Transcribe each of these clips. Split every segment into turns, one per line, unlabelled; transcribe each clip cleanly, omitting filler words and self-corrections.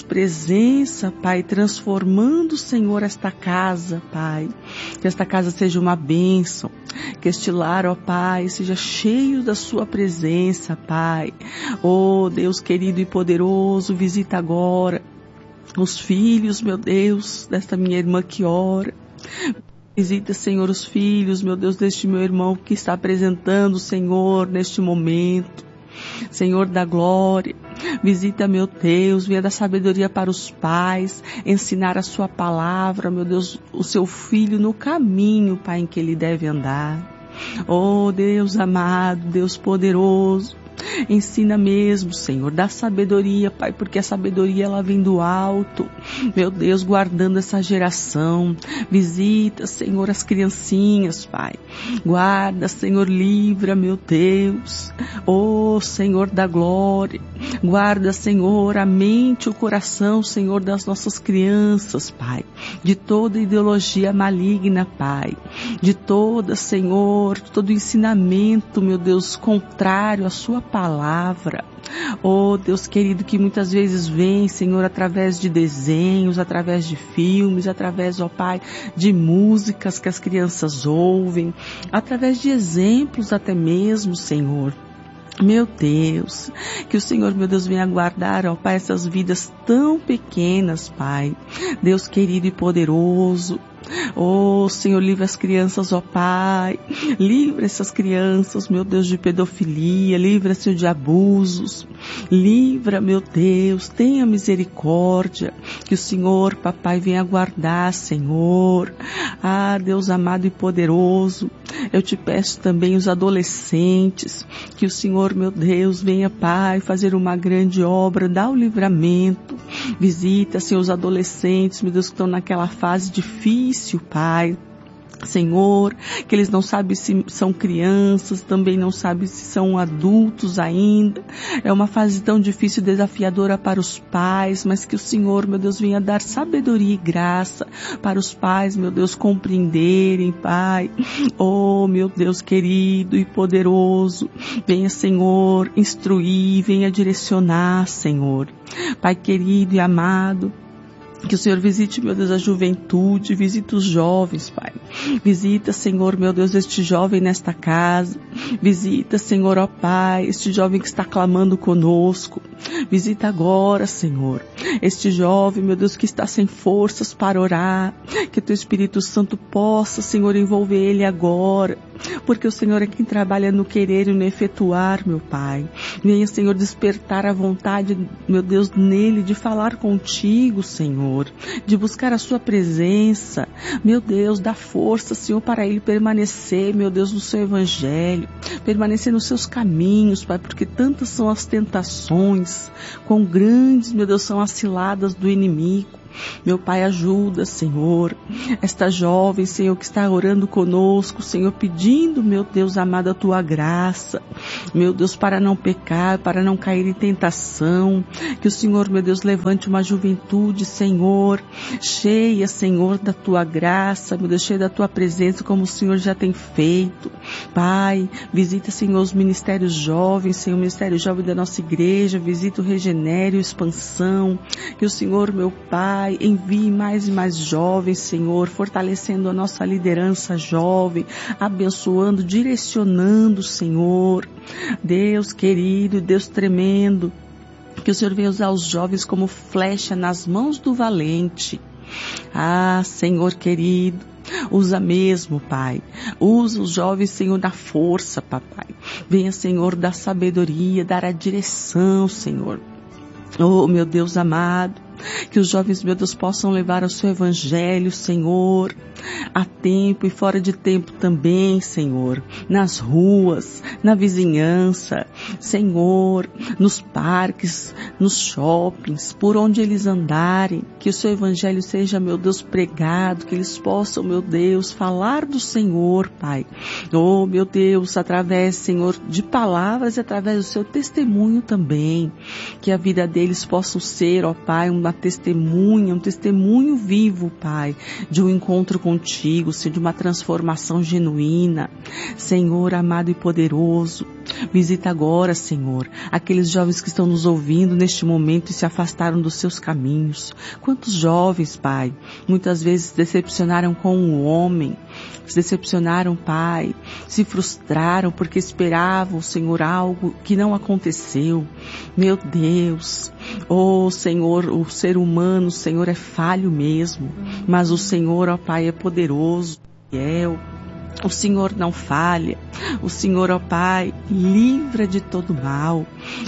presença, Pai, transformando, Senhor, esta casa, Pai. Que esta casa seja uma bênção, que este lar, ó Pai, seja cheio da sua presença, Pai. Oh, Deus querido e poderoso, visita agora os filhos, meu Deus, desta minha irmã que ora. Visita, Senhor, os filhos, meu Deus, deste meu irmão que está apresentando, Senhor, neste momento. Senhor da glória, visita, meu Deus, venha dar sabedoria para os pais, ensinar a sua palavra, meu Deus, o seu filho no caminho, Pai, em que ele deve andar. Oh, Deus amado, Deus poderoso, ensina mesmo, Senhor, dá sabedoria, Pai, porque a sabedoria ela vem do alto. Meu Deus, guardando essa geração, visita, Senhor, as criancinhas, Pai. Guarda, Senhor, livra, meu Deus. Oh, Senhor da glória, guarda, Senhor, a mente, o coração, Senhor, das nossas crianças, Pai, de toda ideologia maligna, Pai, de toda, Senhor, todo ensinamento, meu Deus, contrário à sua palavra. Oh, Deus querido, que muitas vezes vem, Senhor, através de desenhos, através de filmes, através, ó Pai, de músicas que as crianças ouvem, através de exemplos até mesmo, Senhor. Meu Deus, que o Senhor, meu Deus, venha guardar, ó Pai, essas vidas tão pequenas, Pai. Deus querido e poderoso. Oh, Senhor, livra as crianças, ó Pai. Livra essas crianças, meu Deus, de pedofilia. Livra, Senhor, de abusos. Livra, meu Deus, tenha misericórdia. Que o Senhor, papai, venha guardar, Senhor. Ah, Deus amado e poderoso. Eu te peço também os adolescentes. Que o Senhor, meu Deus, venha, Pai, fazer uma grande obra. Dá o livramento. Visita, Senhor, os adolescentes, meu Deus, que estão naquela fase difícil, Pai. Senhor, que eles não sabem se são crianças, também não sabem se são adultos ainda. É uma fase tão difícil e desafiadora para os pais, mas que o Senhor, meu Deus, venha dar sabedoria e graça para os pais, meu Deus, compreenderem, Pai. Oh, meu Deus querido e poderoso, venha, Senhor, instruir, venha direcionar, Senhor. Pai querido e amado, que o Senhor visite, meu Deus, a juventude, visita os jovens, Pai. Visita, Senhor, meu Deus, este jovem nesta casa. Visita, Senhor, ó Pai, este jovem que está clamando conosco. Visita agora, Senhor, este jovem, meu Deus, que está sem forças para orar. Que Teu Espírito Santo possa, Senhor, envolver ele agora. Porque o Senhor é quem trabalha no querer e no efetuar, meu Pai. Venha, Senhor, despertar a vontade, meu Deus, nele de falar contigo, Senhor, de buscar a sua presença. Meu Deus, dá força, Senhor, para ele permanecer, meu Deus, no seu evangelho, permanecer nos seus caminhos, Pai, porque tantas são as tentações, quão grandes, meu Deus, são as ciladas do inimigo. Meu Pai, ajuda, Senhor, esta jovem, Senhor, que está orando conosco, Senhor, pedindo, meu Deus amado, a Tua graça, meu Deus, para não pecar, para não cair em tentação. Que o Senhor, meu Deus, levante uma juventude, Senhor, cheia, Senhor, da Tua graça, meu Deus, cheia da Tua presença, como o Senhor já tem feito. Pai, visita, Senhor, os ministérios jovens, Senhor, o ministério jovem da nossa igreja, visita o Regenere, o Expansão. Que o Senhor, meu Pai, envie mais e mais jovens, Senhor, fortalecendo a nossa liderança jovem, abençoando, direcionando, Senhor. Deus querido, Deus tremendo, que o Senhor venha usar os jovens como flecha nas mãos do valente. Ah, Senhor querido, usa mesmo, Pai. Usa os jovens, Senhor, da força, Papai. Venha, Senhor, dar sabedoria, dar a direção, Senhor. Oh, meu Deus amado, que os jovens, meu Deus, possam levar o seu evangelho, Senhor, a tempo e fora de tempo também, Senhor, nas ruas, na vizinhança, Senhor, nos parques, nos shoppings, por onde eles andarem, que o seu evangelho seja, meu Deus, pregado, que eles possam, meu Deus, falar do Senhor, Pai. Oh, meu Deus, através, Senhor, de palavras e através do seu testemunho também, que a vida deles possa ser, ó Pai, uma testemunha, um testemunho vivo, Pai, de um encontro contigo, Senhor, de uma transformação genuína. Senhor amado e poderoso, visita agora, Senhor, aqueles jovens que estão nos ouvindo neste momento e se afastaram dos seus caminhos. Quantos jovens, Pai, muitas vezes se decepcionaram com o homem, se decepcionaram, Pai, se frustraram porque esperavam, Senhor, algo que não aconteceu. Meu Deus, oh Senhor, o ser humano, Senhor, é falho mesmo, mas o Senhor, ó Pai, é poderoso, fiel. O Senhor não falha. O Senhor, ó Pai, livra de todo mal.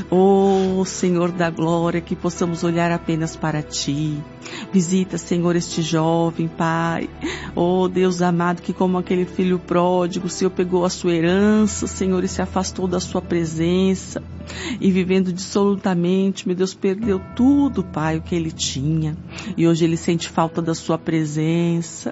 Ó Senhor da glória, que possamos olhar apenas para Ti. Visita, Senhor, este jovem, Pai. Ó Deus amado, que como aquele filho pródigo, o Senhor pegou a sua herança, Senhor, e se afastou da sua presença. E vivendo dissolutamente, meu Deus, perdeu tudo, Pai, o que ele tinha. E hoje ele sente falta da sua presença.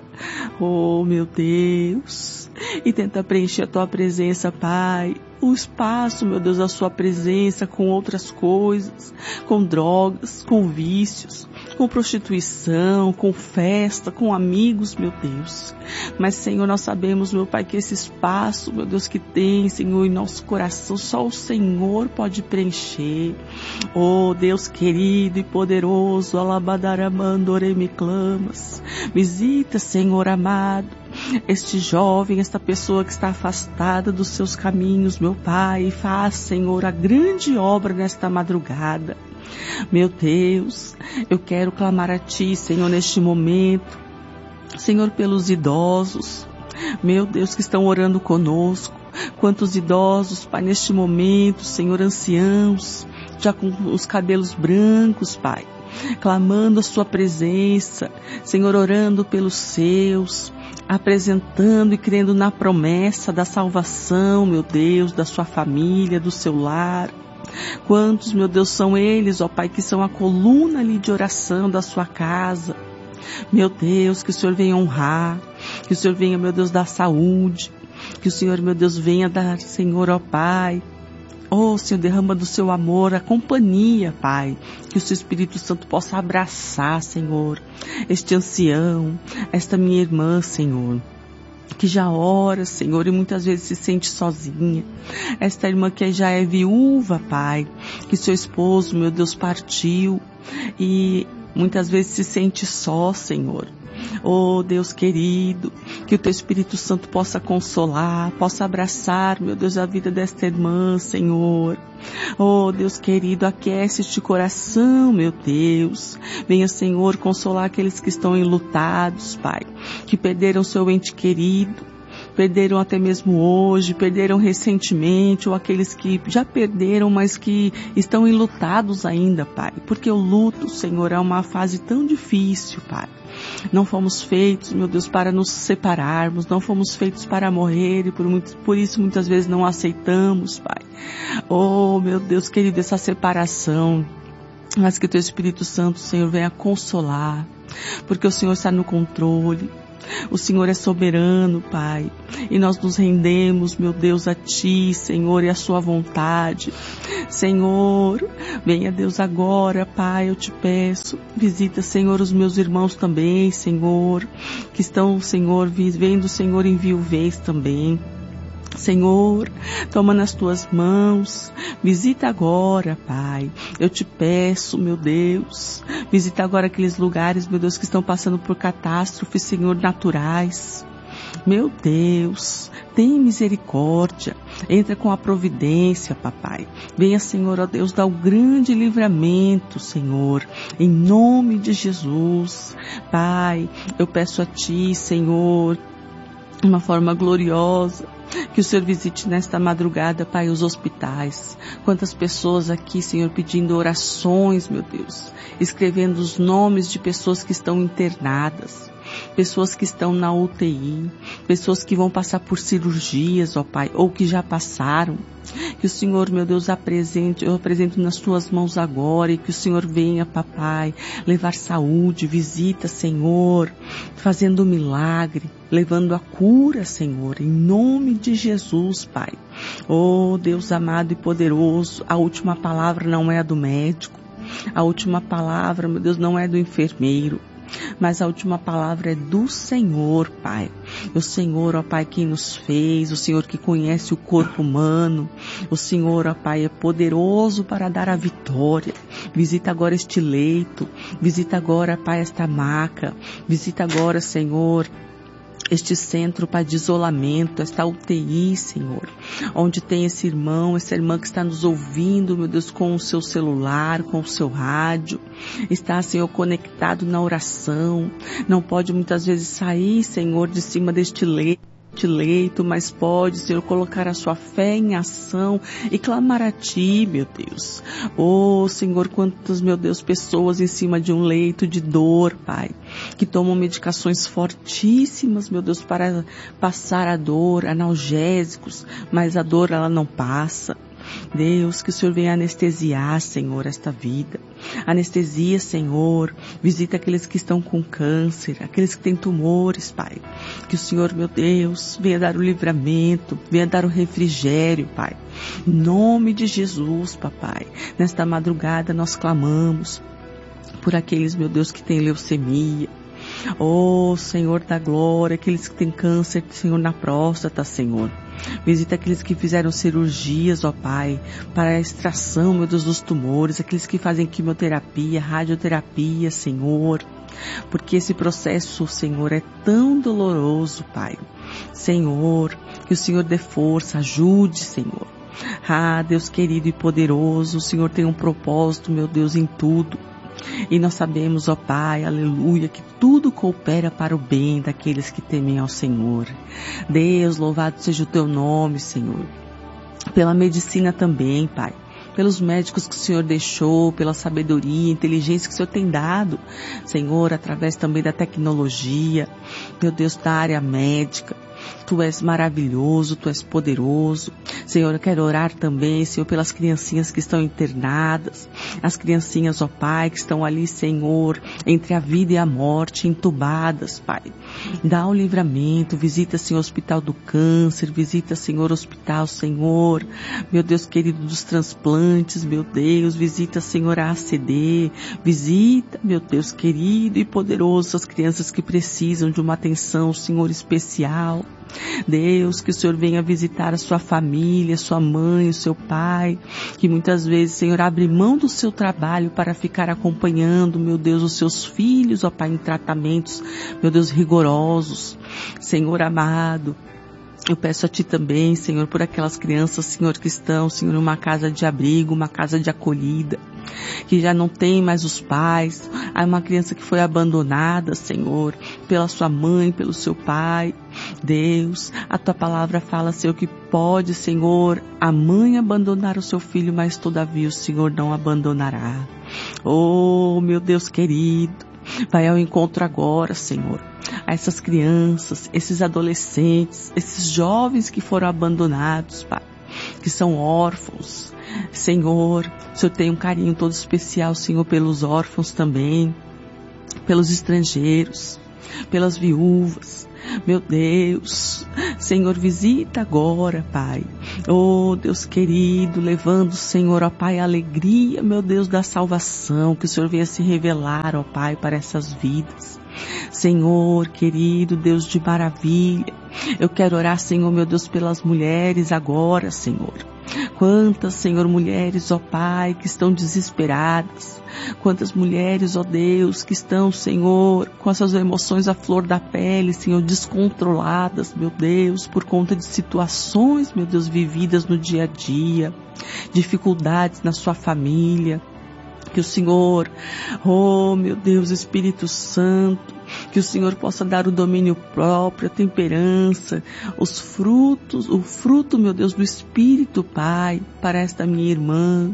Oh, meu Deus. E tenta preencher a tua presença, Pai. O espaço, meu Deus, da sua presença com outras coisas, com drogas, com vícios, com prostituição, com festa, com amigos, meu Deus. Mas, Senhor, nós sabemos, meu Pai, que esse espaço, meu Deus, que tem, Senhor, em nosso coração, só o Senhor pode preencher. Oh, Deus querido e poderoso, alabadaramandore me clamas. Visita, Senhor amado, este jovem, esta pessoa que está afastada dos seus caminhos, meu Pai, e faz, Senhor, a grande obra nesta madrugada. Meu Deus, eu quero clamar a Ti, Senhor, neste momento, Senhor, pelos idosos, meu Deus, que estão orando conosco. Quantos idosos, Pai, neste momento, Senhor, anciãos, já com os cabelos brancos, Pai, clamando a Sua presença, Senhor, orando pelos seus, apresentando e crendo na promessa da salvação, meu Deus, da sua família, do seu lar. Quantos, meu Deus, são eles, ó Pai, que são a coluna ali de oração da sua casa. Meu Deus, que o Senhor venha honrar, que o Senhor venha, meu Deus, dar saúde, que o Senhor, meu Deus, venha dar, Senhor, ó Pai, oh, Senhor, derrama do seu amor a companhia, Pai, que o seu Espírito Santo possa abraçar, Senhor, este ancião, esta minha irmã, Senhor, que já ora, Senhor, e muitas vezes se sente sozinha. Esta irmã que já é viúva, Pai, que seu esposo, meu Deus, partiu e muitas vezes se sente só, Senhor. Oh, Deus querido, que o Teu Espírito Santo possa consolar, possa abraçar, meu Deus, a vida desta irmã, Senhor. Oh, Deus querido, aquece este coração, meu Deus. Venha, Senhor, consolar aqueles que estão enlutados, Pai, que perderam seu ente querido, perderam até mesmo hoje, perderam recentemente, ou aqueles que já perderam, mas que estão enlutados ainda, Pai. Porque o luto, Senhor, é uma fase tão difícil, Pai. Não fomos feitos, meu Deus, para nos separarmos, não fomos feitos para morrer e por isso muitas vezes não aceitamos, Pai. Oh, meu Deus querido, essa separação, mas que Teu Espírito Santo, Senhor, venha consolar, porque o Senhor está no controle. O Senhor é soberano, Pai, e nós nos rendemos, meu Deus, a Ti, Senhor, e a Sua vontade. Senhor, venha, Deus, agora, Pai, eu te peço, visita, Senhor, os meus irmãos também, Senhor, que estão, Senhor, vivendo, Senhor, em viuvez também. Senhor, toma nas Tuas mãos, visita agora, Pai, eu te peço, meu Deus, visita agora aqueles lugares, meu Deus, que estão passando por catástrofes, Senhor, naturais. Meu Deus, tem misericórdia, entra com a providência, Papai. Venha, Senhor, ó Deus, dar o grande livramento, Senhor, em nome de Jesus. Pai, eu peço a Ti, Senhor, de uma forma gloriosa, que o Senhor visite nesta madrugada, Pai, os hospitais. Quantas pessoas aqui, Senhor, pedindo orações, meu Deus, escrevendo os nomes de pessoas que estão internadas, pessoas que estão na UTI, pessoas que vão passar por cirurgias, ó Pai, ou que já passaram. Que o Senhor, meu Deus, eu apresento nas Tuas mãos agora e que o Senhor venha, Papai, levar saúde, visita, Senhor, fazendo um milagre, levando a cura, Senhor, em nome de Jesus, Pai. Oh, Deus amado e poderoso, a última palavra não é a do médico. A última palavra, meu Deus, não é do enfermeiro, mas a última palavra é do Senhor, Pai. O Senhor, ó Pai, quem nos fez, o Senhor que conhece o corpo humano, o Senhor, ó Pai, é poderoso para dar a vitória. Visita agora este leito, visita agora, Pai, esta maca, visita agora, Senhor, este centro, Pai, de isolamento, esta UTI, Senhor, onde tem esse irmão, essa irmã que está nos ouvindo, meu Deus, com o seu celular, com o seu rádio, está, Senhor, conectado na oração, não pode muitas vezes sair, Senhor, de cima deste leito, mas pode, Senhor, colocar a sua fé em ação e clamar a Ti, meu Deus. Oh, Senhor, quantas, meu Deus, pessoas em cima de um leito de dor, Pai, que tomam medicações fortíssimas, meu Deus, para passar a dor, analgésicos, mas a dor, ela não passa. Deus, que o Senhor venha anestesiar, Senhor, esta vida. Anestesia, Senhor. Visita aqueles que estão com câncer, aqueles que têm tumores, Pai. Que o Senhor, meu Deus, venha dar o livramento, venha dar o refrigério, Pai. Em nome de Jesus, Papai. Nesta madrugada nós clamamos por aqueles, meu Deus, que têm leucemia. Oh, Senhor da glória, aqueles que têm câncer, Senhor, na próstata, Senhor. Visita aqueles que fizeram cirurgias, ó Pai, para a extração, meu Deus, dos tumores, aqueles que fazem quimioterapia, radioterapia, Senhor. Porque esse processo, Senhor, é tão doloroso, Pai. Senhor, que o Senhor dê força, ajude, Senhor. Ah, Deus querido e poderoso, o Senhor tem um propósito, meu Deus, em tudo. E nós sabemos, ó Pai, aleluia, que tudo coopera para o bem daqueles que temem ao Senhor. Deus, louvado seja o Teu nome, Senhor. Pela medicina também, Pai. Pelos médicos que o Senhor deixou, pela sabedoria, inteligência que o Senhor tem dado, Senhor, através também da tecnologia, meu Deus, da área médica. Tu és maravilhoso, Tu és poderoso. Senhor, eu quero orar também, Senhor, pelas criancinhas que estão internadas. As criancinhas, ó Pai, que estão ali, Senhor, entre a vida e a morte, entubadas, Pai. Dá o livramento, visita, Senhor, o Hospital do Câncer, visita, Senhor, o Hospital, Senhor, meu Deus querido, dos transplantes, meu Deus, visita, Senhor, a ACD, visita, meu Deus querido e poderoso, as crianças que precisam de uma atenção, Senhor, especial. Deus, que o Senhor venha visitar a sua família, sua mãe, o seu pai, que muitas vezes, Senhor, abre mão do seu trabalho para ficar acompanhando, meu Deus, os seus filhos, ó Pai, em tratamentos, meu Deus, rigorosos. Senhor amado, eu peço a Ti também, Senhor, por aquelas crianças, Senhor, que estão, Senhor, em uma casa de abrigo, uma casa de acolhida, que já não tem mais os pais. Há uma criança que foi abandonada, Senhor, pela sua mãe, pelo seu pai. Deus, a Tua palavra fala, Senhor, que pode, Senhor, a mãe abandonar o seu filho, mas todavia o Senhor não abandonará. Oh, meu Deus querido, vai ao encontro agora, Senhor, a essas crianças, esses adolescentes, esses jovens que foram abandonados, Pai, que são órfãos. Senhor, o Senhor tem um carinho todo especial, Senhor, pelos órfãos também, pelos estrangeiros, pelas viúvas. Meu Deus, Senhor, visita agora, Pai. Oh, Deus querido, levando, Senhor, ó Pai, a alegria, meu Deus, da salvação, que o Senhor venha se revelar, ó Pai, para essas vidas. Senhor, querido, Deus de maravilha, eu quero orar, Senhor, meu Deus, pelas mulheres agora, Senhor. Quantas, Senhor, mulheres, ó Pai, que estão desesperadas. Quantas mulheres, ó Deus, que estão, Senhor, com as suas emoções à flor da pele, Senhor, descontroladas, meu Deus, por conta de situações, meu Deus, vividas no dia a dia, dificuldades na sua família. Que o Senhor, oh meu Deus, Espírito Santo, que o Senhor possa dar o domínio próprio, a temperança, os frutos, o fruto, meu Deus, do Espírito, Pai, para esta minha irmã.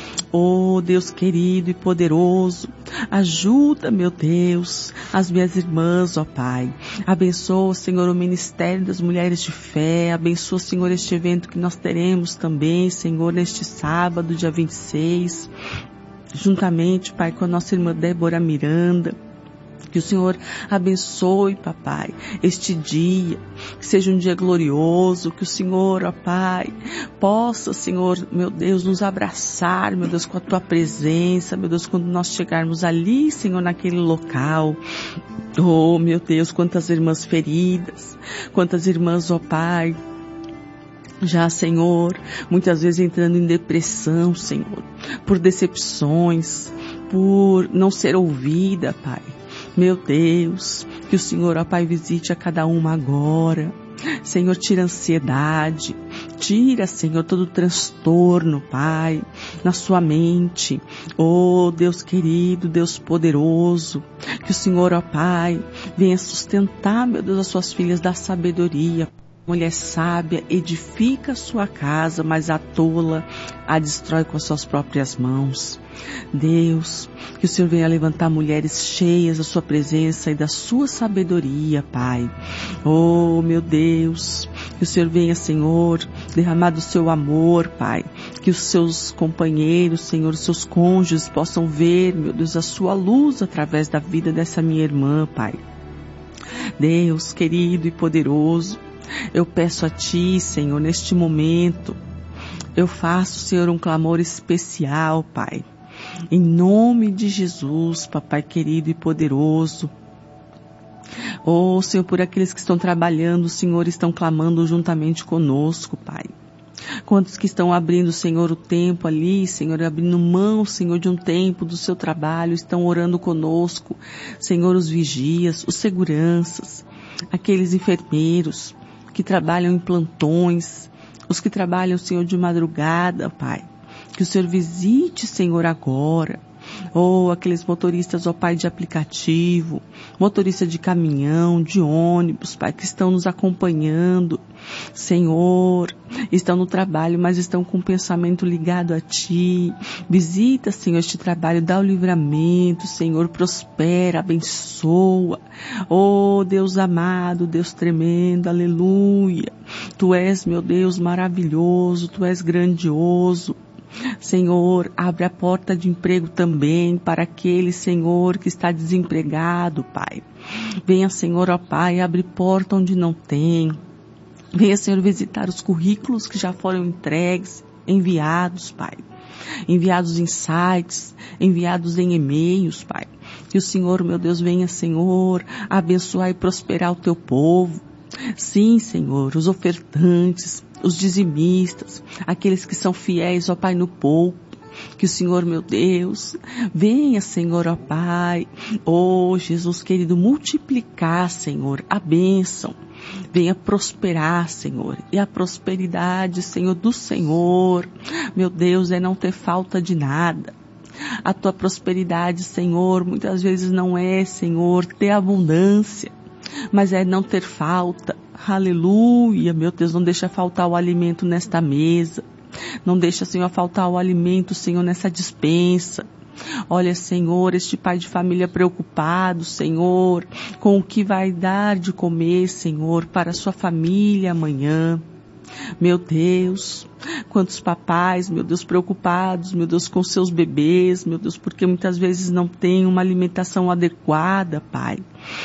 Oh Deus querido e poderoso, ajuda, meu Deus, as minhas irmãs, ó Pai. Abençoa, Senhor, o ministério das mulheres de fé. Abençoa, Senhor, este evento que nós teremos também, Senhor, neste sábado, dia 26. Juntamente, Pai, com a nossa irmã Débora Miranda, Que o Senhor abençoe, papai, este dia, que seja um dia glorioso, que o Senhor, ó Pai, possa, Senhor, meu Deus, nos abraçar, meu Deus, com a Tua presença, meu Deus, quando nós chegarmos ali, Senhor, naquele local. Oh, meu Deus, quantas irmãs feridas, quantas irmãs, ó Pai, já, Senhor, muitas vezes entrando em depressão, Senhor, por decepções, por não ser ouvida, Pai. Meu Deus, que o Senhor, ó Pai, visite a cada uma agora. Senhor, tira a ansiedade, tira, Senhor, todo o transtorno, Pai, na sua mente. Oh, Deus querido, Deus poderoso, que o Senhor, ó Pai, venha sustentar, meu Deus, as suas filhas da sabedoria. Mulher sábia edifica a sua casa, mas a tola a destrói com as suas próprias mãos. Deus, que o Senhor venha levantar mulheres cheias da sua presença e da sua sabedoria, Pai. Oh, meu Deus, que o Senhor venha, Senhor, derramar do seu amor, Pai. Que os seus companheiros, Senhor, os seus cônjuges possam ver, meu Deus, a sua luz através da vida dessa minha irmã, Pai. Deus querido e poderoso, eu peço a Ti, Senhor, neste momento, eu faço, Senhor, um clamor especial, Pai. Em nome de Jesus, Papai querido e poderoso. Oh, Senhor, por aqueles que estão trabalhando, Senhor, estão clamando juntamente conosco, Pai. Quantos que estão abrindo, Senhor, o tempo ali, Senhor, abrindo mão, Senhor, de um tempo do seu trabalho, estão orando conosco, Senhor, os vigias, os seguranças, aqueles enfermeiros que trabalham em plantões, os que trabalham, Senhor, de madrugada, Pai. Que o Senhor visite, Senhor, agora. Oh, aqueles motoristas, ó Pai, de aplicativo, motorista de caminhão, de ônibus, Pai, que estão nos acompanhando. Senhor, estão no trabalho, mas estão com o pensamento ligado a Ti. Visita, Senhor, este trabalho, dá o livramento, Senhor, prospera, abençoa. Oh, Deus amado, Deus tremendo, aleluia. Tu és, meu Deus, maravilhoso, Tu és grandioso. Senhor, abre a porta de emprego também para aquele, Senhor, que está desempregado, Pai. Venha, Senhor, ó Pai, abre porta onde não tem. Venha, Senhor, visitar os currículos que já foram entregues, enviados, Pai. Enviados em sites, enviados em e-mails, Pai. Que o Senhor, meu Deus, venha, Senhor, abençoar e prosperar o Teu povo. Sim, Senhor, os ofertantes, os dizimistas, aqueles que são fiéis, ó Pai, no pouco. Que o Senhor, meu Deus, venha, Senhor, ó Pai, oh Jesus querido, multiplicar, Senhor, a bênção. Venha prosperar, Senhor, e a prosperidade, Senhor, do Senhor, meu Deus, é não ter falta de nada. A Tua prosperidade, Senhor, muitas vezes não é, Senhor, ter abundância, mas é não ter falta. Aleluia, meu Deus, não deixa faltar o alimento nesta mesa. Não deixa, Senhor, faltar o alimento, Senhor, nessa despensa. Olha, Senhor, este pai de família preocupado, Senhor, com o que vai dar de comer, Senhor, para a sua família amanhã. Meu Deus, quantos papais, meu Deus, preocupados, meu Deus, com seus bebês, meu Deus, porque muitas vezes não tem uma alimentação adequada, Pai.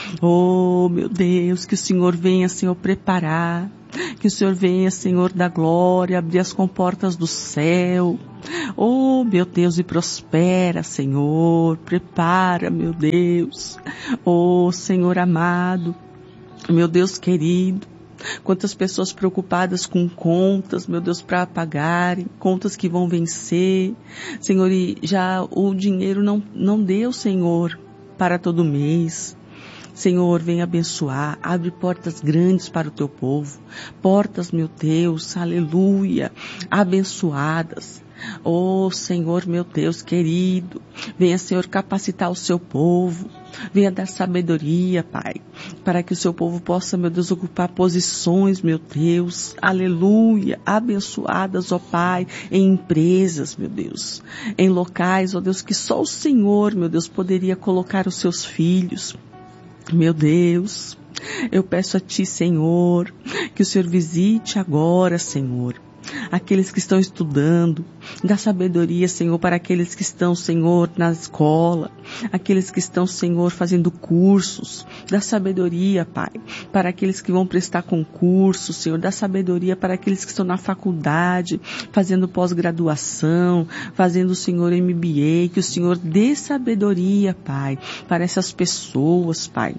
Oh, meu Deus, que o Senhor venha, Senhor, preparar, que o Senhor venha, Senhor da glória, abrir as comportas do céu. Oh, meu Deus, e prospera, Senhor, prepara, meu Deus. Oh, Senhor amado, meu Deus querido. Quantas pessoas preocupadas com contas, meu Deus, para pagarem, contas que vão vencer, Senhor, e já o dinheiro não deu, Senhor, para todo mês. Senhor, vem abençoar, abre portas grandes para o Teu povo, portas, meu Deus, aleluia, abençoadas. Oh, Senhor, meu Deus querido, venha, Senhor, capacitar o Seu povo, venha dar sabedoria, Pai, para que o Seu povo possa, meu Deus, ocupar posições, meu Deus, aleluia, abençoadas, ó Pai, em empresas, meu Deus, em locais, ó Deus, que só o Senhor, meu Deus, poderia colocar os Seus filhos. Meu Deus, eu peço a Ti, Senhor, que o Senhor visite agora, Senhor, aqueles que estão estudando. Dá sabedoria, Senhor, para aqueles que estão, Senhor, na escola, aqueles que estão, Senhor, fazendo cursos. Dá sabedoria, Pai, para aqueles que vão prestar concurso, Senhor. Dá sabedoria para aqueles que estão na faculdade, fazendo pós-graduação, fazendo, Senhor, MBA. Que o Senhor dê sabedoria, Pai, para essas pessoas, Pai.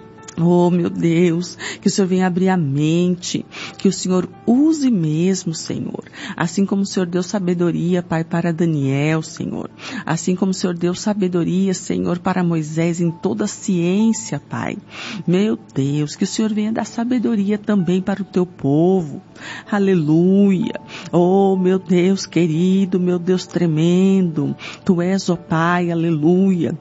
Oh, meu Deus, que o Senhor venha abrir a mente, que o Senhor use mesmo, Senhor. Assim como o Senhor deu sabedoria, Pai, para Daniel, Senhor. Assim como o Senhor deu sabedoria, Senhor, para Moisés em toda a ciência, Pai. Meu Deus, que o Senhor venha dar sabedoria também para o teu povo. Aleluia. Oh, meu Deus querido, meu Deus tremendo. Tu és, ó Pai, aleluia.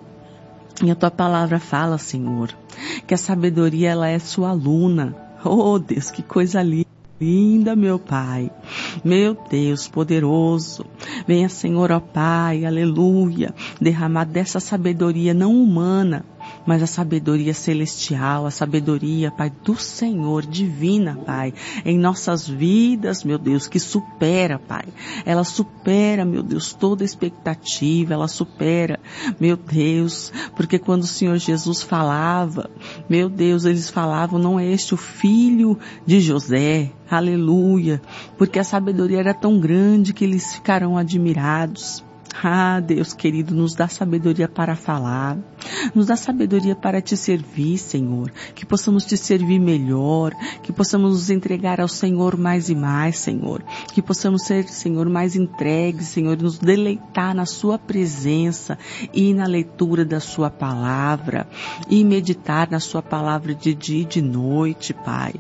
E a tua palavra fala, Senhor, que a sabedoria, ela é sua aluna. Oh, Deus, que coisa linda, meu Pai. Meu Deus poderoso. Venha, Senhor, ó Pai, aleluia, derramar dessa sabedoria não humana, mas a sabedoria celestial, a sabedoria, Pai, do Senhor, divina, Pai, em nossas vidas, meu Deus, que supera, Pai. Ela supera, meu Deus, toda expectativa, ela supera, meu Deus, porque quando o Senhor Jesus falava, meu Deus, eles falavam, não é este o filho de José? Aleluia, porque a sabedoria era tão grande que eles ficaram admirados. Ah, Deus querido, nos dá sabedoria para falar, nos dá sabedoria para te servir, Senhor, que possamos te servir melhor, que possamos nos entregar ao Senhor mais e mais, Senhor, que possamos ser, Senhor, mais entregues, Senhor, nos deleitar na sua presença e na leitura da sua palavra e meditar na sua palavra de dia e de noite, Pai.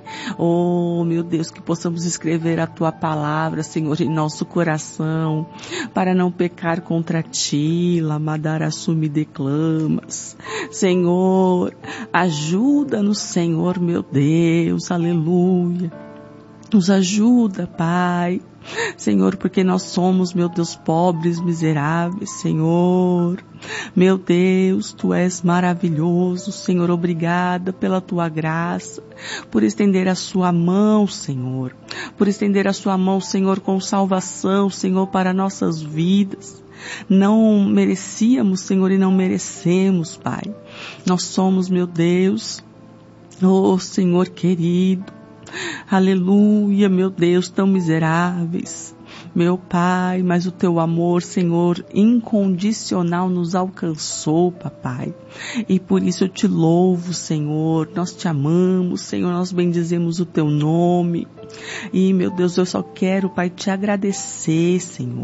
Oh, meu Deus, que possamos escrever a tua palavra, Senhor, em nosso coração, para não pecar contra ti, Lamadaraçu me declamas. Senhor, ajuda-nos, Senhor, meu Deus, aleluia. Nos ajuda, Pai. Senhor, porque nós somos, meu Deus, pobres, miseráveis, Senhor. Meu Deus, Tu és maravilhoso, Senhor, obrigada pela Tua graça, por estender a Sua mão, Senhor, por estender a Sua mão, Senhor, com salvação, Senhor, para nossas vidas. Não merecíamos, Senhor, e não merecemos, Pai. Nós somos, meu Deus, oh Senhor querido, aleluia, meu Deus, tão miseráveis, meu Pai, mas o Teu amor, Senhor, incondicional nos alcançou, Papai, e por isso eu Te louvo, Senhor, nós Te amamos, Senhor, nós bendizemos o Teu nome, e meu Deus, eu só quero, Pai, Te agradecer, Senhor,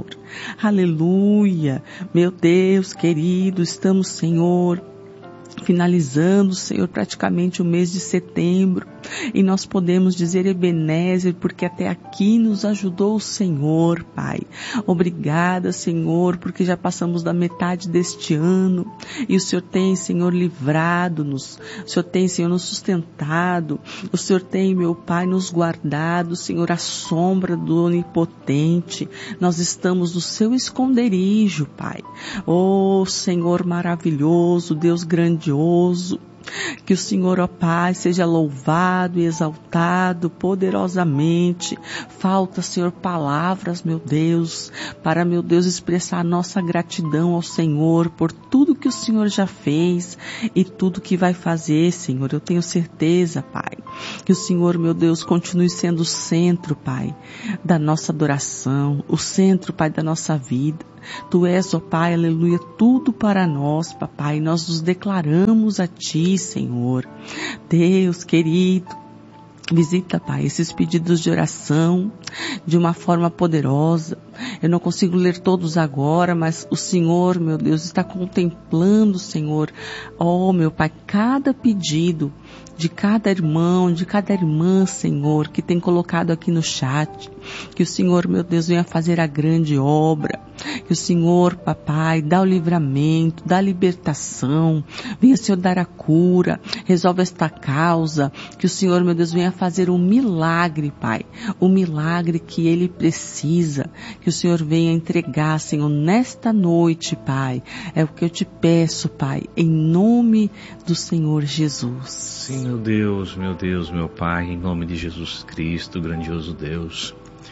aleluia, meu Deus querido, estamos, Senhor, finalizando, Senhor, praticamente o mês de setembro, e nós podemos dizer Ebenezer, porque até aqui nos ajudou o Senhor, Pai. Obrigada, Senhor, porque já passamos da metade deste ano, e o Senhor tem, Senhor, livrado-nos, o Senhor tem, Senhor, nos sustentado, o Senhor tem, meu Pai, nos guardado, Senhor, à sombra do Onipotente. Nós estamos no Seu esconderijo, Pai. Oh, Senhor maravilhoso, Deus grandioso, que o Senhor, ó Pai, seja louvado e exaltado poderosamente. Falta, Senhor, palavras, meu Deus, para, meu Deus, expressar nossa gratidão ao Senhor por tudo que o Senhor já fez e tudo que vai fazer, Senhor. Eu tenho certeza, Pai, que o Senhor, meu Deus, continue sendo o centro, Pai, da nossa adoração, o centro, Pai, da nossa vida. Tu és, ó Pai, aleluia, tudo para nós, Papai. Nós nos declaramos a Ti, Senhor. Deus querido, visita, Pai, esses pedidos de oração de uma forma poderosa. Eu não consigo ler todos agora, mas o Senhor, meu Deus, está contemplando, Senhor, oh, meu Pai, cada pedido de cada irmão, de cada irmã, Senhor, que tem colocado aqui no chat. Que o Senhor, meu Deus, venha fazer a grande obra. Que o Senhor, Papai, dá o livramento, dá a libertação. Venha, Senhor, dar a cura. Resolve esta causa. Que o Senhor, meu Deus, venha fazer um milagre, Pai. O milagre que Ele precisa. Que o Senhor venha entregar, Senhor, nesta noite, Pai. É o que eu te peço, Pai, em nome do Senhor Jesus.
Sim, meu Pai, em nome de Jesus Cristo, grandioso Deus.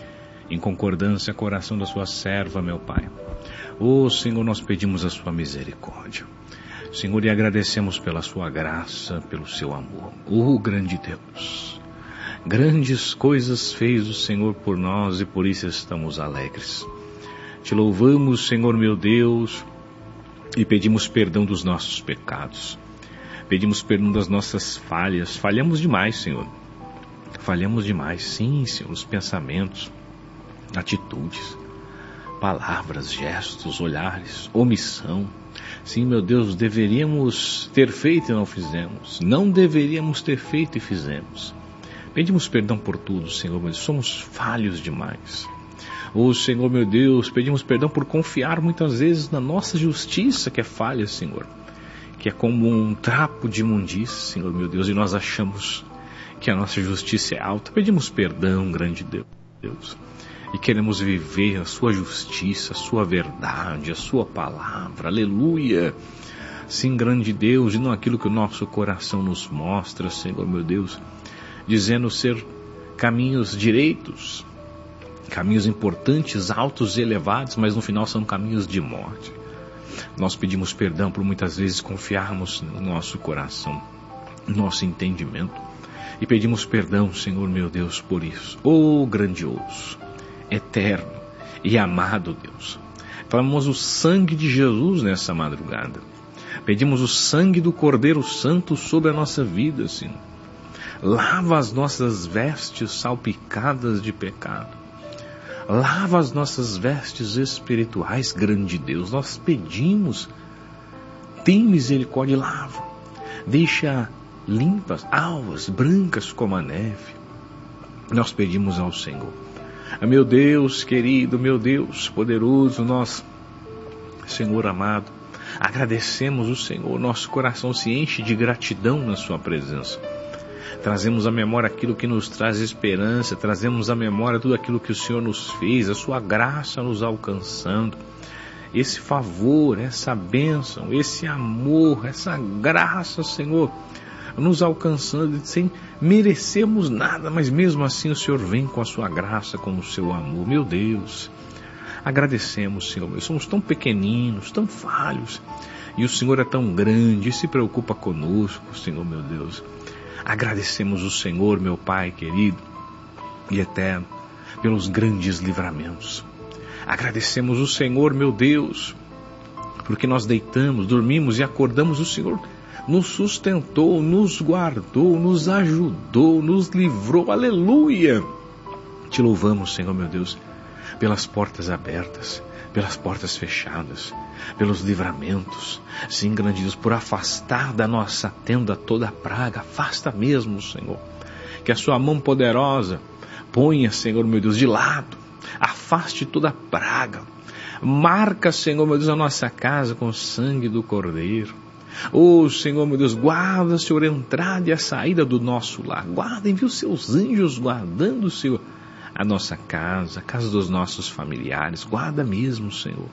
em concordância com a oração da sua serva, meu Pai. Senhor, nós pedimos a sua misericórdia. Senhor, e agradecemos pela sua graça, pelo seu amor. Grande Deus, grandes coisas fez o Senhor por nós e por isso estamos alegres. Te louvamos, Senhor meu Deus, e pedimos perdão dos nossos pecados. Pedimos perdão das nossas falhas. Falhamos demais, Senhor. Falhamos demais, sim, Senhor, os pensamentos, atitudes, palavras, gestos, olhares, omissão. Sim, meu Deus, deveríamos ter feito e não fizemos. Não deveríamos ter feito e fizemos. Pedimos perdão por tudo, Senhor, mas somos falhos demais. Senhor, meu Deus, pedimos perdão por confiar muitas vezes na nossa justiça, que é falha, Senhor. Que é como um trapo de imundícia, Senhor, meu Deus, e nós achamos que a nossa justiça é alta. Pedimos perdão, grande Deus. E queremos viver a sua justiça, a sua verdade, a sua palavra. Aleluia. Sim, grande Deus, e não aquilo que o nosso coração nos mostra, Senhor, meu Deus, dizendo ser caminhos direitos, caminhos importantes, altos e elevados, mas no final são caminhos de morte. Nós pedimos perdão por muitas vezes confiarmos no nosso coração, no nosso entendimento, e pedimos perdão, Senhor meu Deus, por isso. Grandioso, eterno e amado Deus, clamamos o sangue de Jesus nessa madrugada. Pedimos o sangue do Cordeiro Santo sobre a nossa vida, Senhor. Lava as nossas vestes salpicadas de pecado. Lava as nossas vestes espirituais, grande Deus. Nós pedimos, tem misericórdia e lava. Deixa limpas, alvas, brancas como a neve. Nós pedimos ao Senhor. Meu Deus querido, meu Deus poderoso, nós, Senhor amado, agradecemos o Senhor. Nosso coração se enche de gratidão na sua presença. Trazemos à memória aquilo que nos traz esperança, trazemos à memória tudo aquilo que o Senhor nos fez, a sua graça nos alcançando, esse favor, essa bênção, esse amor, essa graça, Senhor, nos alcançando sem merecermos nada, mas mesmo assim o Senhor vem com a sua graça, com o seu amor. Meu Deus, agradecemos, Senhor, somos tão pequeninos, tão falhos, e o Senhor é tão grande e se preocupa conosco, Senhor, meu Deus. Agradecemos o Senhor, meu Pai querido e eterno, pelos grandes livramentos. Agradecemos o Senhor, meu Deus, porque nós deitamos, dormimos e acordamos. O Senhor nos sustentou, nos guardou, nos ajudou, nos livrou. Aleluia! Te louvamos, Senhor, meu Deus, pelas portas abertas, pelas portas fechadas, pelos livramentos. Sim, grande Deus, por afastar da nossa tenda toda a praga. Afasta mesmo, Senhor. Que a sua mão poderosa ponha, Senhor, meu Deus, de lado. Afaste toda a praga. Marca, Senhor, meu Deus, a nossa casa com o sangue do Cordeiro. Senhor, meu Deus, guarda, Senhor, a entrada e a saída do nosso lar. Guarda, envia os seus anjos guardando, Senhor, a nossa casa, a casa dos nossos familiares. Guarda mesmo, Senhor.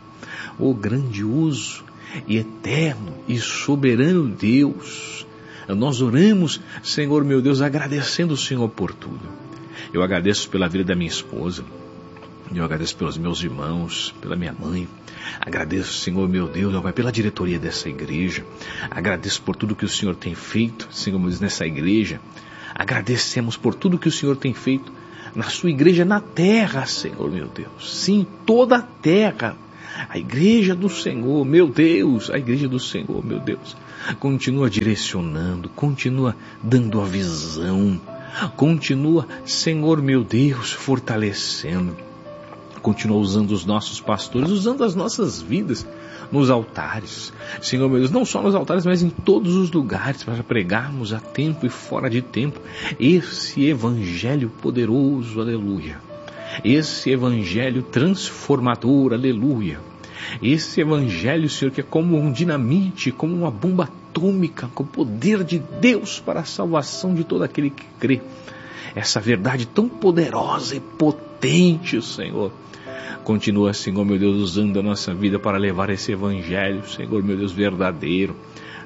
Grandioso e eterno e soberano Deus, nós oramos, Senhor meu Deus, agradecendo o Senhor por tudo. Eu agradeço pela vida da minha esposa, eu agradeço pelos meus irmãos, pela minha mãe. Agradeço, Senhor meu Deus, Pai, pela diretoria dessa igreja. Agradeço por tudo que o Senhor tem feito, Senhor meu Deus, nessa igreja. Agradecemos por tudo que o Senhor tem feito na sua igreja na terra, Senhor meu Deus. Sim, toda a terra. A igreja do Senhor, meu Deus, a igreja do Senhor, meu Deus, continua direcionando, continua dando a visão, continua, Senhor, meu Deus, fortalecendo, continua usando os nossos pastores, usando as nossas vidas nos altares, Senhor, meu Deus, não só nos altares, mas em todos os lugares, para pregarmos a tempo e fora de tempo, esse evangelho poderoso, aleluia. Esse evangelho transformador, aleluia. Esse evangelho, Senhor, que é como um dinamite, como uma bomba atômica, com o poder de Deus para a salvação de todo aquele que crê. Essa verdade tão poderosa e potente, Senhor. Continua, Senhor, meu Deus, usando a nossa vida para levar esse evangelho, Senhor, meu Deus, verdadeiro,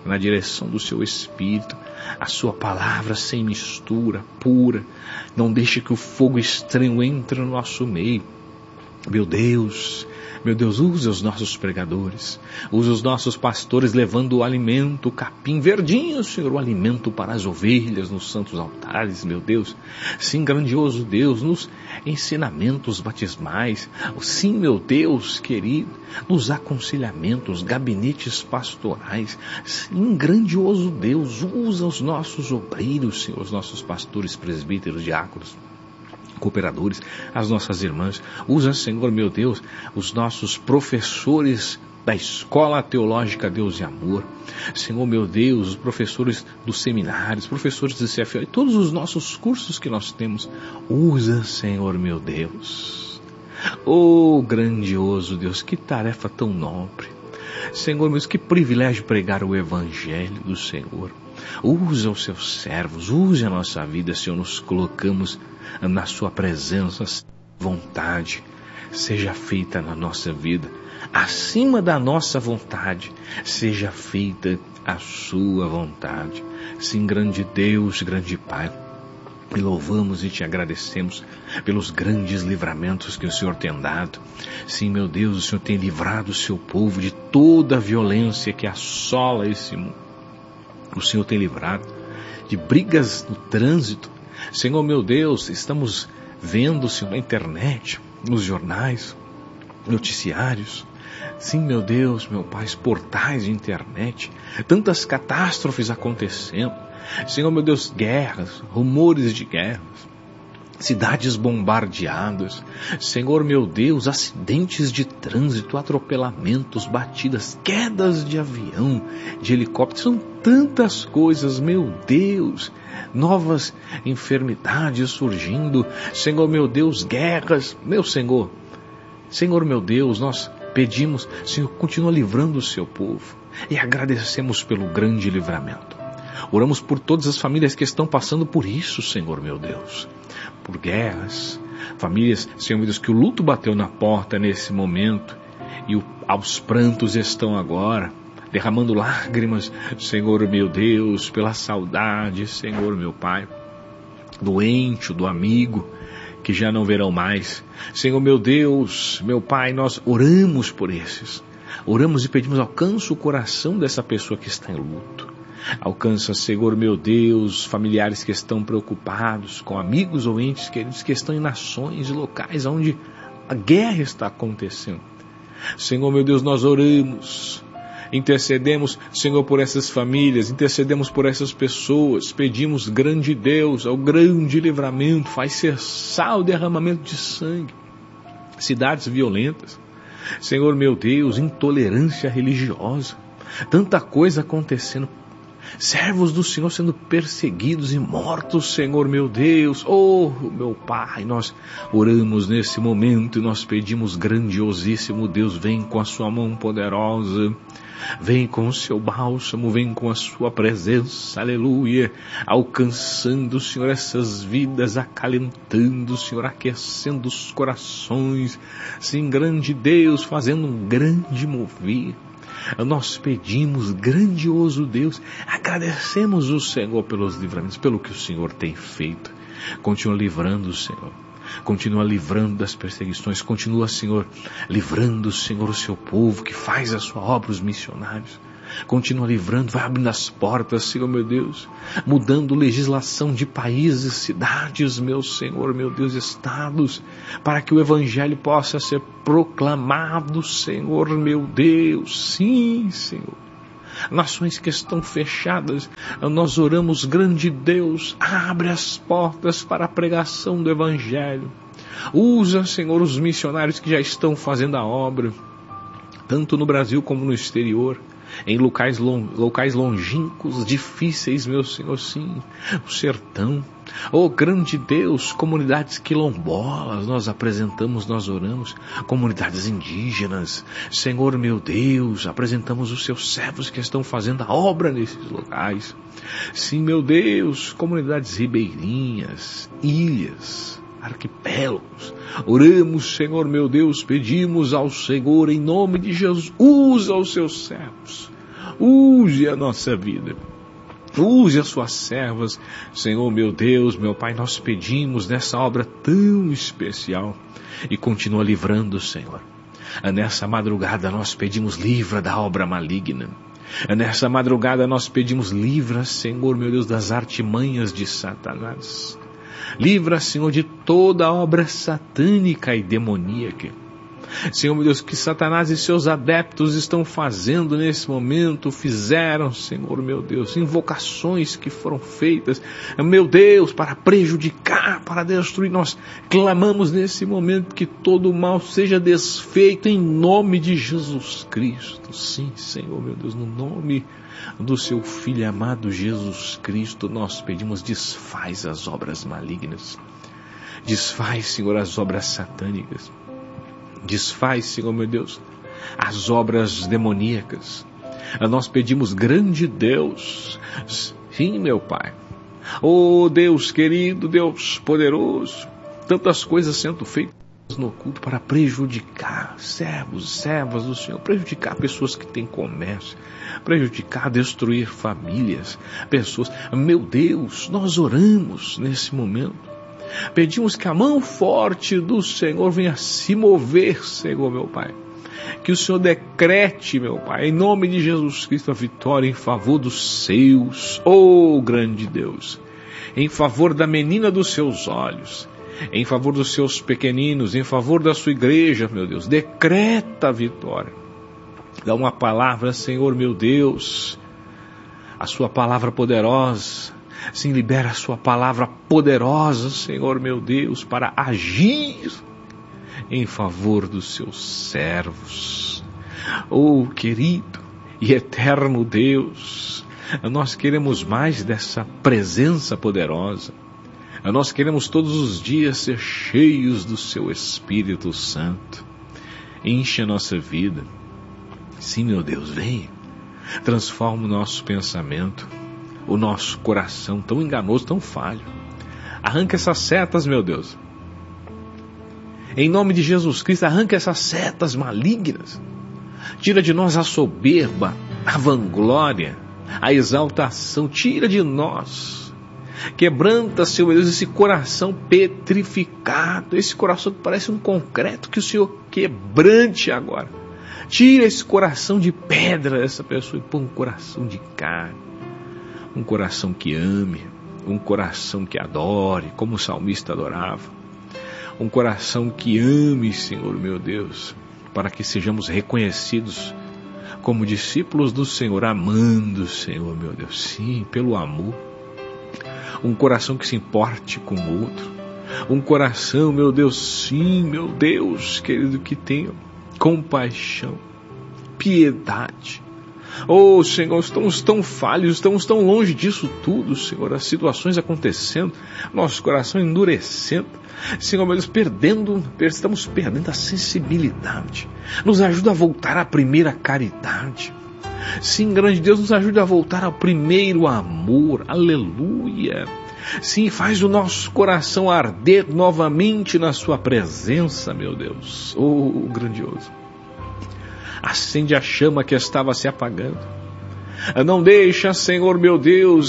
na direção do seu Espírito, a sua palavra sem mistura, pura. Não deixe que o fogo estranho entre no nosso meio. Meu Deus, usa os nossos pregadores, usa os nossos pastores levando o alimento, o capim verdinho, Senhor, o alimento para as ovelhas nos santos altares, meu Deus. Sim, grandioso Deus, nos ensinamentos batismais, sim, meu Deus querido, nos aconselhamentos, gabinetes pastorais. Sim, grandioso Deus, usa os nossos obreiros, Senhor, os nossos pastores, presbíteros, diáconos, cooperadores, as nossas irmãs. Usa, Senhor, meu Deus, os nossos professores da Escola Teológica Deus e Amor. Senhor, meu Deus, os professores dos seminários, professores do CFO, e todos os nossos cursos que nós temos. Usa, Senhor, meu Deus. Oh, grandioso Deus, que tarefa tão nobre. Senhor, meu Deus, que privilégio pregar o Evangelho do Senhor. Usa os seus servos, use a nossa vida, Senhor, nos colocamos na sua presença. Vontade seja feita na nossa vida, acima da nossa vontade, seja feita a sua vontade. Sim, grande Deus, grande Pai, te louvamos e te agradecemos pelos grandes livramentos que o Senhor tem dado. Sim, meu Deus, o Senhor tem livrado o seu povo de toda a violência que assola esse mundo. O Senhor tem livrado de brigas no trânsito. Senhor, meu Deus, estamos vendo, Senhor, na internet, nos jornais, noticiários. Sim, meu Deus, meu Pai, portais de internet, tantas catástrofes acontecendo. Senhor, meu Deus, guerras, rumores de guerras, cidades bombardeadas. Senhor, meu Deus, acidentes de trânsito, atropelamentos, batidas, quedas de avião, de helicóptero. São tantas coisas, meu Deus. Novas enfermidades surgindo. Senhor, meu Deus, guerras. Meu Senhor, Senhor, meu Deus, nós pedimos, Senhor, continua livrando o seu povo. E agradecemos pelo grande livramento. Oramos por todas as famílias que estão passando por isso, Senhor, meu Deus. Por guerras, famílias, Senhor, meu Deus, que o luto bateu na porta nesse momento. E aos prantos estão agora, derramando lágrimas, Senhor, meu Deus, pela saudade, Senhor, meu Pai, do ente, do amigo, que já não verão mais. Senhor, meu Deus, meu Pai, nós oramos por esses. Oramos e pedimos, alcança o coração dessa pessoa que está em luto. Alcança, Senhor, meu Deus, familiares que estão preocupados, com amigos ou entes queridos que estão em nações e locais onde a guerra está acontecendo. Senhor, meu Deus, nós oramos, intercedemos, Senhor, por essas famílias, intercedemos por essas pessoas, pedimos, grande Deus, ao grande livramento, faz cessar o derramamento de sangue, cidades violentas, Senhor, meu Deus, intolerância religiosa, tanta coisa acontecendo, servos do Senhor sendo perseguidos e mortos, Senhor, meu Deus. Oh, meu Pai, nós oramos nesse momento e nós pedimos, grandiosíssimo Deus, vem com a sua mão poderosa, vem com o seu bálsamo, vem com a sua presença, aleluia, alcançando, Senhor, essas vidas, acalentando, Senhor, aquecendo os corações, sim, grande Deus, fazendo um grande mover. Nós pedimos, grandioso Deus, agradecemos o Senhor pelos livramentos, pelo que o Senhor tem feito. Continua livrando, Senhor. Continua livrando das perseguições. Continua, Senhor, livrando, Senhor, o seu povo que faz a sua obra, os missionários. Continua livrando, vai abrindo as portas, Senhor, meu Deus, mudando legislação de países, cidades, meu Senhor, meu Deus, estados, para que o Evangelho possa ser proclamado, Senhor, meu Deus, sim, Senhor. Nações que estão fechadas, nós oramos, grande Deus, abre as portas para a pregação do Evangelho. Usa, Senhor, os missionários que já estão fazendo a obra, tanto no Brasil como no exterior, em locais longínquos, difíceis, meu Senhor, sim, o sertão. Oh, grande Deus, comunidades quilombolas, nós apresentamos, nós oramos, comunidades indígenas, Senhor, meu Deus, apresentamos os seus servos que estão fazendo a obra nesses locais. Sim, meu Deus, comunidades ribeirinhas, ilhas, arquipélagos. Oramos, Senhor, meu Deus, pedimos ao Senhor, em nome de Jesus, usa os seus servos, use a nossa vida. Use as suas servas, Senhor meu Deus, meu Pai, nós pedimos nessa obra tão especial e continua livrando, Senhor. Nessa madrugada nós pedimos livra da obra maligna. Nessa madrugada nós pedimos livra, Senhor meu Deus, das artimanhas de Satanás. Livra, Senhor, de toda obra satânica e demoníaca. Senhor meu Deus, que Satanás e seus adeptos estão fazendo nesse momento, fizeram, Senhor meu Deus, invocações que foram feitas, meu Deus, para prejudicar, para destruir. Nós clamamos nesse momento que todo o mal seja desfeito em nome de Jesus Cristo. Sim, Senhor meu Deus, no nome do seu Filho amado Jesus Cristo, nós pedimos, desfaz as obras malignas, desfaz, Senhor, as obras satânicas. Desfaz, Senhor meu Deus, as obras demoníacas. Nós pedimos, grande Deus, sim, meu Pai. Oh Deus querido, Deus poderoso, tantas coisas sendo feitas no oculto para prejudicar servos, servas do Senhor, prejudicar pessoas que têm comércio, prejudicar, destruir famílias, pessoas. Meu Deus, nós oramos nesse momento. Pedimos que a mão forte do Senhor venha se mover, Senhor meu Pai. Que o Senhor decrete, meu Pai, em nome de Jesus Cristo, a vitória em favor dos seus, oh grande Deus, em favor da menina dos seus olhos, em favor dos seus pequeninos, em favor da sua igreja, meu Deus. Decreta a vitória. Dá uma palavra, Senhor meu Deus, a sua palavra poderosa. Sim, libera a sua palavra poderosa, Senhor meu Deus, para agir em favor dos seus servos. Oh, querido e eterno Deus, nós queremos mais dessa presença poderosa. Nós queremos todos os dias ser cheios do seu Espírito Santo. Enche a nossa vida. Sim, meu Deus, vem. Transforma o nosso pensamento, o nosso coração tão enganoso, tão falho. Arranca essas setas, meu Deus. Em nome de Jesus Cristo, arranca essas setas malignas. Tira de nós a soberba, a vanglória, a exaltação. Tira de nós. Quebranta, Senhor meu Deus, esse coração petrificado, esse coração que parece um concreto, que o Senhor quebrante agora. Tira esse coração de pedra dessa pessoa e põe um coração de carne. Um coração que ame, um coração que adore, como o salmista adorava. Um coração que ame, Senhor meu Deus, para que sejamos reconhecidos como discípulos do Senhor, amando, Senhor meu Deus, sim, pelo amor. Um coração que se importe com o outro. Um coração, meu Deus, sim, meu Deus, querido, que tenha compaixão, piedade. Oh, Senhor, estamos tão falhos, estamos tão longe disso tudo, Senhor, as situações acontecendo, nosso coração endurecendo, Senhor, meu Deus, estamos perdendo a sensibilidade. Nos ajuda a voltar à primeira caridade. Sim, grande Deus, nos ajuda a voltar ao primeiro amor, aleluia. Sim, faz o nosso coração arder novamente na sua presença, meu Deus, oh, grandioso. Acende a chama que estava se apagando. Não deixa, Senhor meu Deus,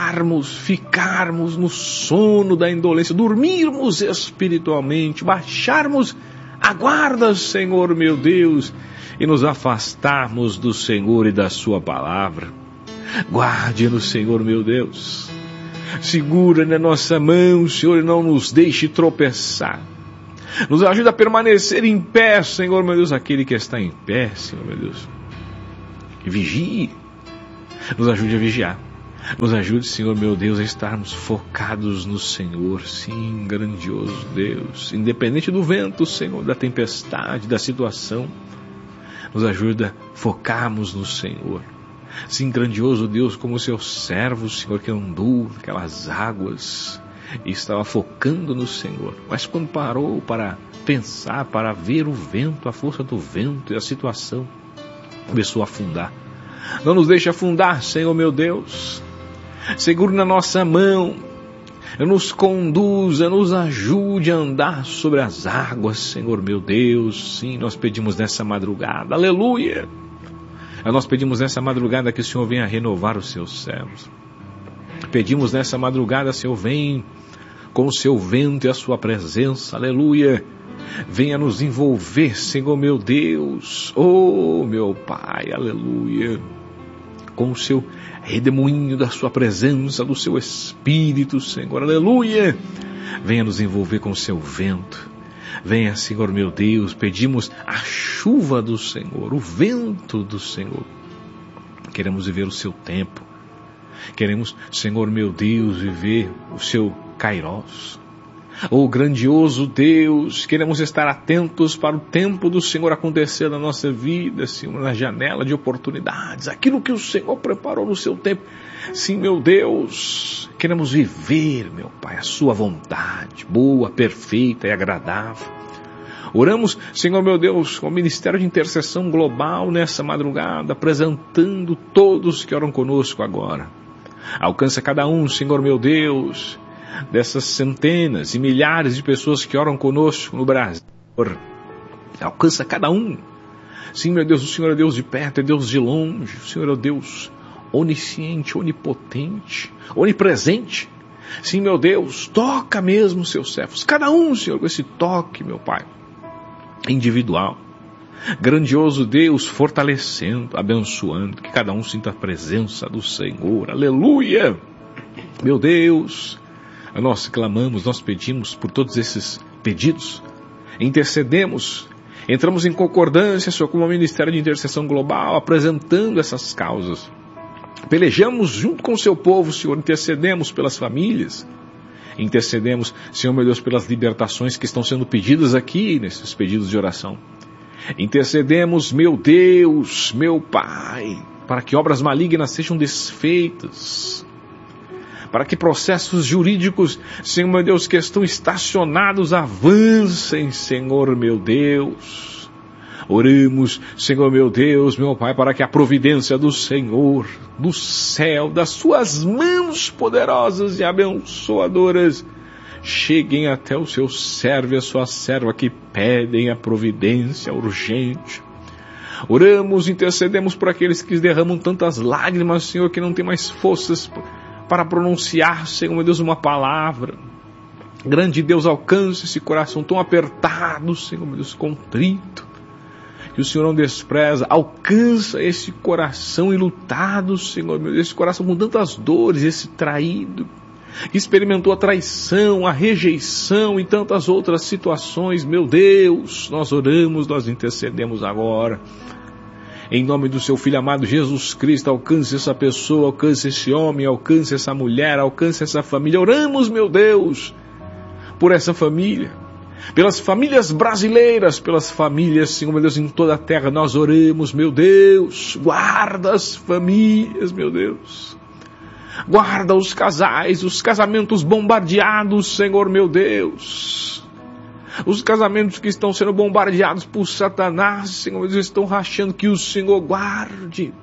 ficarmos no sono da indolência, dormirmos espiritualmente, baixarmos a guarda, Senhor meu Deus, e nos afastarmos do Senhor e da sua palavra. Guarde-nos, Senhor meu Deus. Segura na nossa mão, Senhor, e não nos deixe tropeçar. Nos ajuda a permanecer em pé, Senhor meu Deus, aquele que está em pé, Senhor meu Deus. Que vigie. Nos ajude a vigiar. Nos ajude, Senhor meu Deus, a estarmos focados no Senhor. Sim, grandioso Deus. Independente do vento, Senhor, da tempestade, da situação. Nos ajuda a focarmos no Senhor. Sim, grandioso Deus, como o seu servo, Senhor, que andou naquelas águas e estava focando no Senhor, mas quando parou para pensar, para ver o vento, a força do vento e a situação, começou a afundar. Não nos deixe afundar, Senhor meu Deus. Segure na nossa mão, nos conduza, nos ajude a andar sobre as águas, Senhor meu Deus. Sim, nós pedimos nessa madrugada, aleluia. Nós pedimos nessa madrugada que o Senhor venha renovar os seus servos. Pedimos nessa madrugada, Senhor, vem com o seu vento e a sua presença, aleluia. Venha nos envolver, Senhor meu Deus, oh meu Pai, aleluia. Com o seu redemoinho da sua presença, do seu Espírito, Senhor, aleluia. Venha nos envolver com o seu vento. Venha, Senhor meu Deus, pedimos a chuva do Senhor, o vento do Senhor. Queremos viver o seu tempo. Queremos, Senhor meu Deus, viver o seu Kairos. Oh grandioso Deus, queremos estar atentos para o tempo do Senhor acontecer na nossa vida, Senhor, na janela de oportunidades, aquilo que o Senhor preparou no seu tempo. Sim, meu Deus, queremos viver, meu Pai, a sua vontade, boa, perfeita e agradável. Oramos, Senhor meu Deus, com o Ministério de Intercessão Global nessa madrugada, apresentando todos que oram conosco agora. Alcança cada um, Senhor meu Deus, dessas centenas e milhares de pessoas que oram conosco no Brasil. Alcança cada um. Sim, meu Deus, o Senhor é Deus de perto, é Deus de longe. O Senhor é Deus onisciente, onipotente, onipresente. Sim, meu Deus, toca mesmo os seus servos. Cada um, Senhor, com esse toque, meu Pai, individual. Grandioso Deus, fortalecendo, abençoando, que cada um sinta a presença do Senhor. Aleluia! Meu Deus, nós clamamos, nós pedimos por todos esses pedidos, intercedemos, entramos em concordância, Senhor, com o Ministério de Intercessão Global, apresentando essas causas. Pelejamos junto com o seu povo, Senhor, intercedemos pelas famílias, intercedemos, Senhor meu Deus, pelas libertações que estão sendo pedidas aqui, nesses pedidos de oração. Intercedemos, meu Deus, meu Pai, para que obras malignas sejam desfeitas, para que processos jurídicos, Senhor meu Deus, que estão estacionados, avancem, Senhor meu Deus. Oramos, Senhor meu Deus, meu Pai, para que a providência do Senhor, do céu, das suas mãos poderosas e abençoadoras, cheguem até o seu servo e a sua serva que pedem a providência urgente. Oramos, intercedemos por aqueles que derramam tantas lágrimas, Senhor, que não tem mais forças para pronunciar, Senhor meu Deus, uma palavra. Grande Deus, alcance esse coração tão apertado, Senhor meu Deus, contrito, que o Senhor não despreza. Alcança esse coração enlutado, Senhor meu Deus, esse coração com tantas dores, esse traído, que experimentou a traição, a rejeição e tantas outras situações. Meu Deus, nós oramos, nós intercedemos agora. Em nome do seu Filho amado Jesus Cristo, alcance essa pessoa, alcance esse homem, alcance essa mulher, alcance essa família. Oramos, meu Deus, por essa família, pelas famílias brasileiras, pelas famílias, Senhor meu Deus, em toda a terra. Nós oramos, meu Deus, guarda as famílias, meu Deus. Guarda os casais, os casamentos bombardeados, Senhor meu Deus. Os casamentos que estão sendo bombardeados por Satanás, Senhor meu Deus, estão rachando, que o Senhor guarde.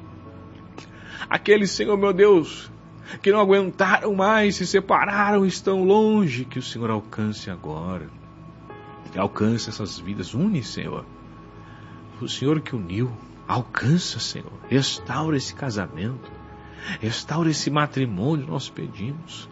Aqueles, Senhor meu Deus, que não aguentaram mais, se separaram, estão longe, que o Senhor alcance agora. Alcance essas vidas, une, Senhor. O Senhor que uniu, alcança, Senhor. Restaura esse casamento. Restaura esse matrimônio, nós pedimos.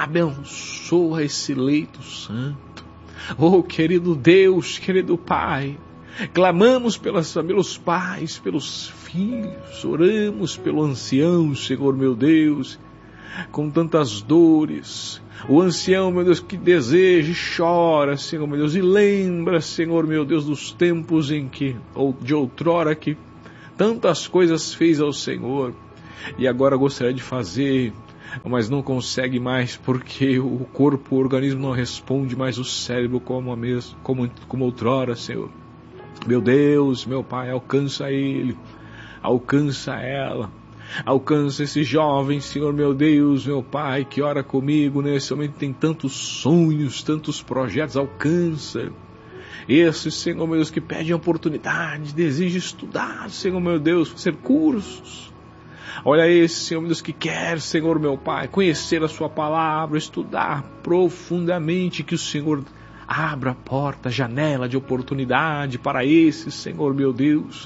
Abençoa esse leito santo. Oh, querido Deus, querido Pai, clamamos pelos pais, pelos filhos, oramos pelo ancião, Senhor meu Deus, com tantas dores. O ancião, meu Deus, que deseja e chora, Senhor meu Deus, e lembra, Senhor meu Deus, dos tempos em que, ou de outrora, que tantas coisas fez ao Senhor. E agora gostaria de fazer, mas não consegue mais, porque o corpo, o organismo não responde mais, o cérebro como outrora, Senhor. Meu Deus, meu Pai, alcança ele, alcança ela, alcança esse jovem, Senhor meu Deus, meu Pai, que ora comigo nesse momento, tem tantos sonhos, tantos projetos, alcança. Esse, Senhor meu Deus, que pede oportunidade, deseja estudar, Senhor meu Deus, fazer cursos. Olha esse, Senhor meu Deus, que quer, Senhor meu Pai, conhecer a sua palavra, estudar profundamente, que o Senhor abra a porta, a janela de oportunidade para esse, Senhor meu Deus.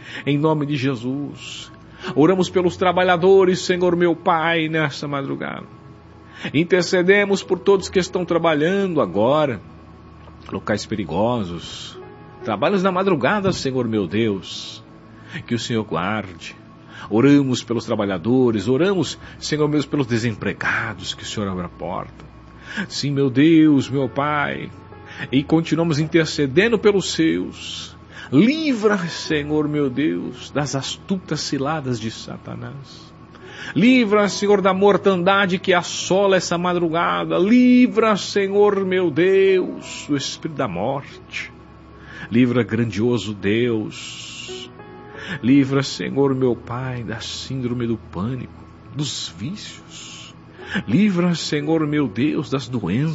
em nome de Jesus. Oramos pelos trabalhadores, Senhor meu Pai, nessa madrugada. Intercedemos por todos que estão trabalhando agora, locais perigosos, trabalhos na madrugada, Senhor meu Deus, que o Senhor guarde. Oramos pelos trabalhadores, oramos, Senhor meu Deus, pelos desempregados, que o Senhor abra a porta. Sim, meu Deus, meu Pai, e continuamos intercedendo pelos seus. Livra, Senhor meu Deus, das astutas ciladas de Satanás. Livra, Senhor, da mortandade que assola essa madrugada. Livra, Senhor meu Deus, do espírito da morte. Livra, grandioso Deus. Livra, Senhor meu Pai, da síndrome do pânico, dos vícios. Livra, Senhor meu Deus, das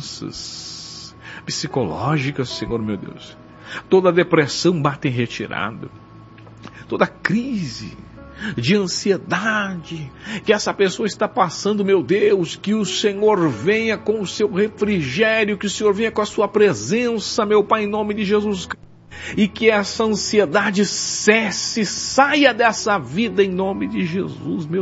doenças psicológicas, Senhor meu Deus. Toda depressão bate em retirada. Toda crise de ansiedade que essa pessoa está passando, meu Deus, que o Senhor venha com o seu refrigério, que o Senhor venha com a sua presença, meu Pai, em nome de Jesus, e que essa ansiedade cesse, saia dessa vida em nome de Jesus, meu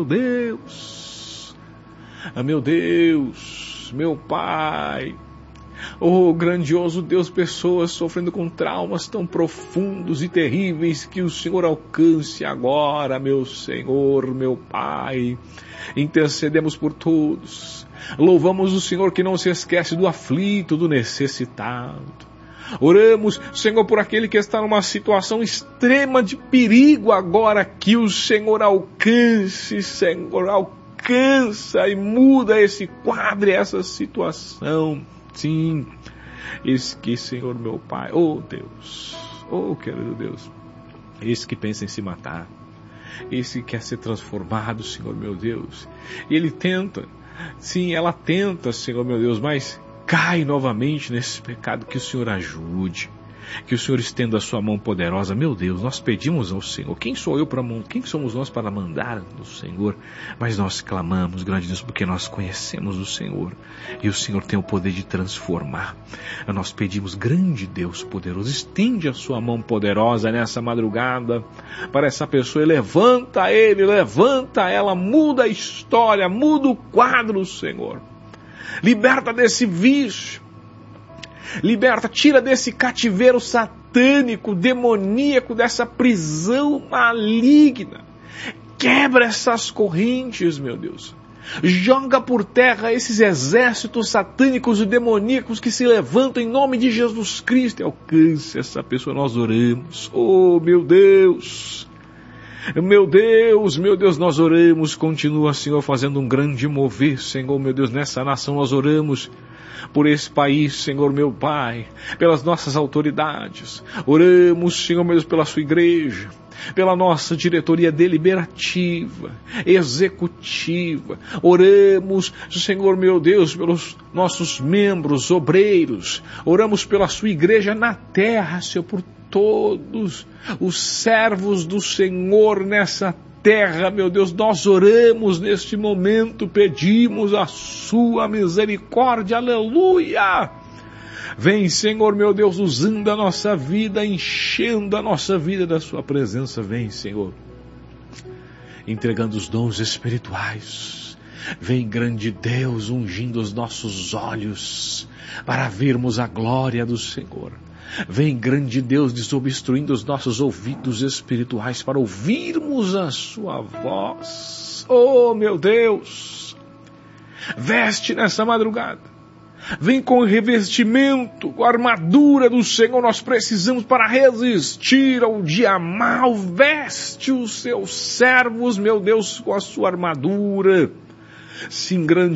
Deus, meu Deus, meu Pai. Oh, grandioso Deus, pessoas sofrendo com traumas tão profundos e terríveis, que o Senhor alcance agora, meu Senhor, meu Pai. Intercedemos por todos. Louvamos o Senhor que não se esquece do aflito, do necessitado. Oramos, Senhor, por aquele que está numa situação extrema de perigo agora, que o Senhor alcance, Senhor, alcança e muda esse quadro, essa situação. Sim, esse que, Senhor meu Pai, oh Deus, oh querido Deus, esse que pensa em se matar, esse que quer ser transformado, Senhor meu Deus, e ele tenta, sim, ela tenta, Senhor meu Deus, mas cai novamente nesse pecado. Que o Senhor ajude, que o Senhor estenda a sua mão poderosa. Meu Deus, nós pedimos ao Senhor. Quem somos nós para mandar no Senhor? Mas nós clamamos, grande Deus, porque nós conhecemos o Senhor, e o Senhor tem o poder de transformar. Nós pedimos, grande Deus poderoso, estende a sua mão poderosa nessa madrugada para essa pessoa, e levanta ele, levanta ela, muda a história, muda o quadro, Senhor. Liberta desse vício. Liberta, tira desse cativeiro satânico, demoníaco, dessa prisão maligna. Quebra essas correntes, meu Deus. Joga por terra esses exércitos satânicos e demoníacos que se levantam em nome de Jesus Cristo. E alcance essa pessoa, nós oramos. Oh, meu Deus. Meu Deus, nós oramos. Continua, Senhor, fazendo um grande mover, Senhor, meu Deus, nessa nação. Nós oramos por esse país, Senhor meu Pai, pelas nossas autoridades. Oramos, Senhor meu Deus, pela sua igreja, pela nossa diretoria deliberativa, executiva. Oramos, Senhor meu Deus, pelos nossos membros, obreiros. Oramos pela sua igreja na terra, Senhor, por todos os servos do Senhor nessa terra, meu Deus. Nós oramos neste momento, pedimos a sua misericórdia, aleluia. Vem, Senhor meu Deus, usando a nossa vida, enchendo a nossa vida da sua presença. Vem, Senhor, entregando os dons espirituais. Vem, grande Deus, ungindo os nossos olhos para vermos a glória do Senhor. Vem, grande Deus, desobstruindo os nossos ouvidos espirituais para ouvirmos a sua voz. Oh, meu Deus, veste nessa madrugada. Vem com o revestimento, com a armadura do Senhor. Nós precisamos para resistir ao dia mau. Veste os seus servos, meu Deus, com a sua armadura. Sim, grande